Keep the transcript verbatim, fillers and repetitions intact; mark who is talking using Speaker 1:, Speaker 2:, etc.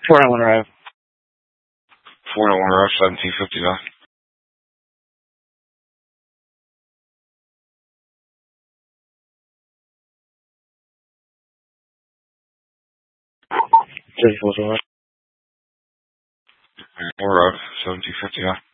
Speaker 1: Four Island Drive.
Speaker 2: Four Island Drive, seventeen fifty-nine.
Speaker 1: Thirty-four Drive.
Speaker 2: Four Road, seventeen fifty-nine.